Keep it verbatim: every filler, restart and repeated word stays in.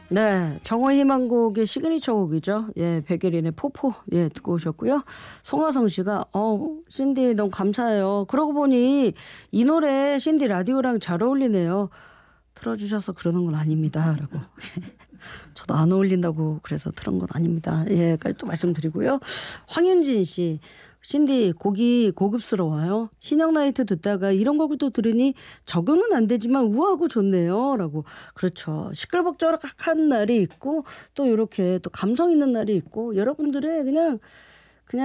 네, 정호희망곡의 시그니처 곡이죠. 예, 백예린의 포포 예 듣고 오셨고요. 송하성 씨가 어 신디 너무 감사해요. 그러고 보니 이 노래 신디 라디오랑 잘 어울리네요. 틀어주셔서 그러는 건 아닙니다라고. 저도 안 어울린다고 그래서 틀은 건 아닙니다. 예까지 또 말씀드리고요. 황윤진 씨. 신디 곡이 고급스러워요. 신영나이트 듣다가 이런 곡을 또 들으니 적응은 안 되지만 우아하고 좋네요. 라고. 그렇죠. 시끌벅적한 날이 있고 또 이렇게 또 감성 있는 날이 있고 여러분들의 그냥